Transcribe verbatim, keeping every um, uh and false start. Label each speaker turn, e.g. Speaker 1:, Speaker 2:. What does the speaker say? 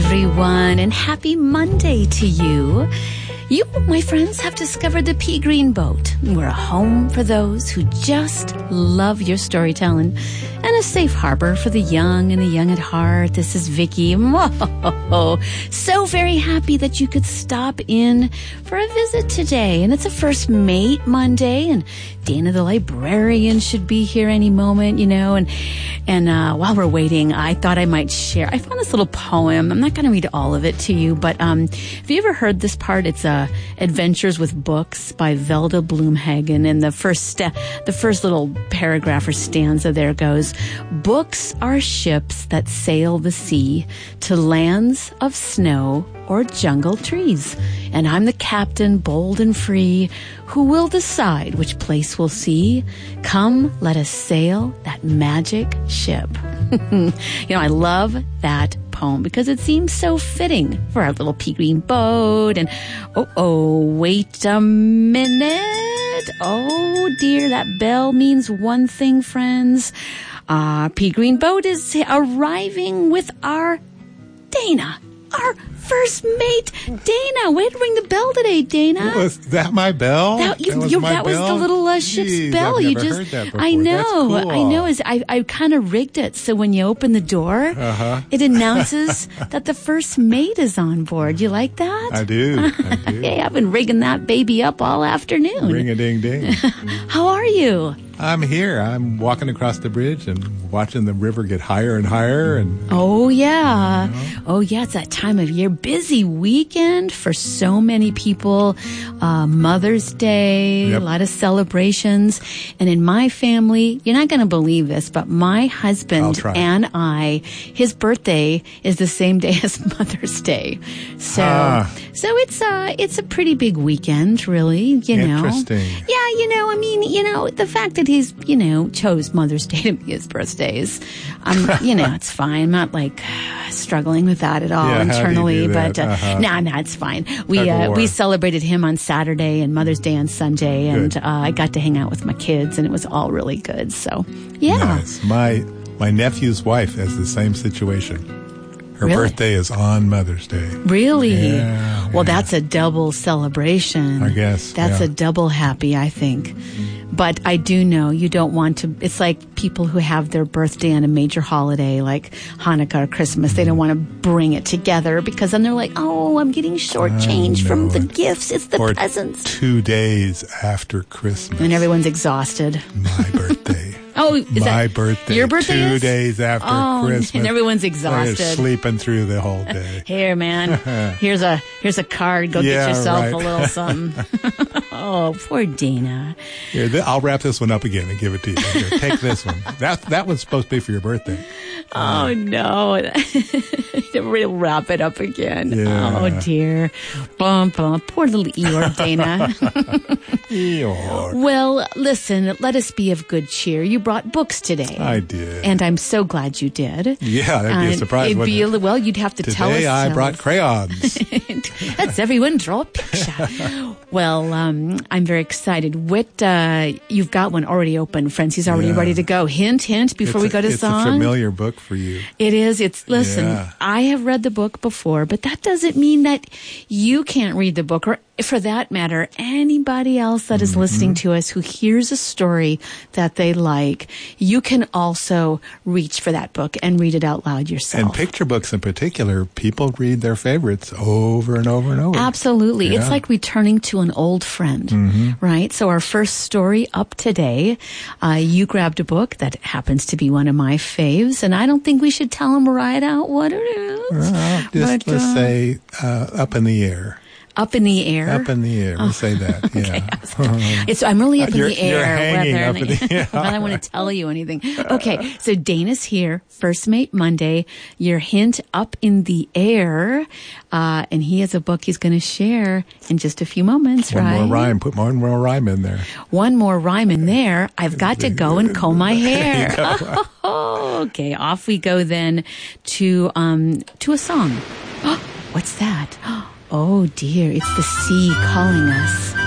Speaker 1: everyone, and happy Monday to you. You, my friends, have discovered the Pea Green Boat. We're a home for those who just love your storytelling and a safe harbor for the young and the young at heart. This is Vicki. Whoa. So very happy that you could stop in for a visit today. And it's a First Mate Monday, and Dana the librarian should be here any moment, you know. And and uh, while we're waiting, I thought I might share. I found this little poem. I'm not going to read all of it to you, but um, have you ever heard this part? It's uh, Adventures with Books by Velda Bloomhagen. And the first step, the first little paragraph or stanza there goes, "Books are ships that sail the sea to lands of snow or jungle trees. And I'm the captain, bold and free, who will decide which place we'll see. Come, let us sail that magic ship." You know, I love that poem because it seems so fitting for our little pea green boat. And, oh, oh, wait a minute. Oh, dear, that bell means one thing, friends. Our pea green boat is arriving with our Dana. Our first mate, Dana. Way to ring the bell today, Dana.
Speaker 2: Was that my bell?
Speaker 1: That, you,
Speaker 2: that was,
Speaker 1: you,
Speaker 2: my
Speaker 1: that
Speaker 2: bell?
Speaker 1: was the little uh, ship's
Speaker 2: Jeez,
Speaker 1: bell.
Speaker 2: I've
Speaker 1: you
Speaker 2: never
Speaker 1: just,
Speaker 2: heard that before.
Speaker 1: I know,
Speaker 2: That's cool.
Speaker 1: I know. Is I, I kind of rigged it so when you open the door,
Speaker 2: uh-huh.
Speaker 1: it announces that the first mate is on board. You like that?
Speaker 2: I do. I do.
Speaker 1: Hey, I've been rigging that baby up all afternoon.
Speaker 2: Ring a ding ding.
Speaker 1: How are you?
Speaker 2: I'm here. I'm walking across the bridge and watching the river get higher and higher. And
Speaker 1: oh yeah,
Speaker 2: you know.
Speaker 1: oh yeah, it's that time of year. Busy weekend for so many people. Uh, Mother's Day,
Speaker 2: Yep.
Speaker 1: a lot of celebrations. And in my family, you're not going to believe this, but my husband and I, his birthday is the same day as Mother's Day. So,
Speaker 2: ah.
Speaker 1: so it's a it's a pretty big weekend, really. You know,
Speaker 2: Interesting.
Speaker 1: Yeah, you know, I mean, you know, the fact that he's, you know, chose Mother's Day to be his birthday is, um, you know, it's fine. I'm not like struggling with that at all
Speaker 2: yeah,
Speaker 1: internally,
Speaker 2: how do you do
Speaker 1: but
Speaker 2: that?
Speaker 1: uh,
Speaker 2: uh-huh.
Speaker 1: nah, nah, it's fine. We uh, we celebrated him on Saturday and Mother's Day on Sunday, and uh, I got to hang out with my kids, and it was all really good. So, yeah.
Speaker 2: Nice. My my nephew's wife has the same situation. Her
Speaker 1: Really?
Speaker 2: birthday is on Mother's Day.
Speaker 1: Really?
Speaker 2: Yeah,
Speaker 1: well,
Speaker 2: yeah.
Speaker 1: that's a double celebration.
Speaker 2: I guess,
Speaker 1: That's
Speaker 2: yeah.
Speaker 1: a double happy, I think. But I do know you don't want to, it's like people who have their birthday on a major holiday like Hanukkah or Christmas. They don't want to bring it together because then they're like, oh, I'm getting shortchanged from the gifts. It's the
Speaker 2: or
Speaker 1: presents.
Speaker 2: Two days after Christmas.
Speaker 1: And everyone's exhausted.
Speaker 2: My birthday.
Speaker 1: Oh, is
Speaker 2: my
Speaker 1: that
Speaker 2: birthday?
Speaker 1: Your birthday
Speaker 2: Two
Speaker 1: is?
Speaker 2: days after
Speaker 1: oh,
Speaker 2: Christmas,
Speaker 1: and everyone's
Speaker 2: They're
Speaker 1: exhausted.
Speaker 2: sleeping through the whole day.
Speaker 1: Here, man. Here's a here's a card. Go
Speaker 2: Yeah,
Speaker 1: get yourself
Speaker 2: right.
Speaker 1: a little something. Oh, poor Dana.
Speaker 2: Here, th- I'll wrap this one up again and give it to you. Here, take this one. That that one's supposed to be for your birthday.
Speaker 1: Oh no! We'll wrap it up again.
Speaker 2: Yeah.
Speaker 1: Oh dear. Bum, bum. Poor little Eeyore, Dana.
Speaker 2: Eeyore.
Speaker 1: Well, listen. Let us be of good cheer. You brought books today.
Speaker 2: I did.
Speaker 1: And I'm so glad you did.
Speaker 2: Yeah, that'd be a
Speaker 1: And
Speaker 2: surprise,
Speaker 1: it'd
Speaker 2: wouldn't
Speaker 1: be
Speaker 2: it?
Speaker 1: a- Well, you'd have to
Speaker 2: Today
Speaker 1: tell us.
Speaker 2: I
Speaker 1: tell
Speaker 2: brought
Speaker 1: us.
Speaker 2: crayons.
Speaker 1: Let's everyone draw a picture. Well, um, I'm very excited. What uh, you've got one already open, friends. He's already
Speaker 2: Yeah.
Speaker 1: ready to go. Hint, hint. Before
Speaker 2: It's
Speaker 1: we go to
Speaker 2: a, it's
Speaker 1: song,
Speaker 2: a familiar book for you.
Speaker 1: it is. It's listen.
Speaker 2: Yeah.
Speaker 1: I have read the book before, but that doesn't mean that you can't read the book, or for that matter, anybody else that is
Speaker 2: Mm-hmm.
Speaker 1: listening to us who hears a story that they like. You can also reach for that book and read it out loud yourself.
Speaker 2: And picture books in particular, people read their favorites over and over and over.
Speaker 1: Absolutely. It's
Speaker 2: Yeah.
Speaker 1: like returning to an old friend,
Speaker 2: Mm-hmm.
Speaker 1: right? So our first story up today, uh, you grabbed a book that happens to be one of my faves, and I don't think we should tell them right out what it is.
Speaker 2: Well, just
Speaker 1: But,
Speaker 2: let's
Speaker 1: uh,
Speaker 2: say uh, up in the air.
Speaker 1: Up in the air.
Speaker 2: Up in the air. We'll say that. Yeah.
Speaker 1: It's, I'm really up in
Speaker 2: You're-
Speaker 1: the air.
Speaker 2: you're hanging
Speaker 1: whether
Speaker 2: up in the air.
Speaker 1: but I want to tell you anything. Okay, so Dana's here, First Mate Monday. Your hint up in the air, uh, and he has a book he's going to share in just a few moments.
Speaker 2: One
Speaker 1: right?
Speaker 2: more rhyme. Put one more rhyme in there.
Speaker 1: One more rhyme in there. I've got to go and comb my hair. Oh, okay, off we go then to um to a song. What's that? Oh dear, it's the sea calling us.